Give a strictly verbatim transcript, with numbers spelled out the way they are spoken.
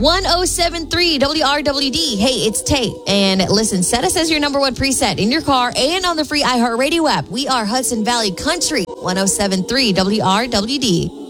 one oh seven point three W R W D. Hey, it's Tate. And listen, set us as your number one preset in your car and on the free iHeartRadio app. We are Hudson Valley Country, one oh seven point three W R W D.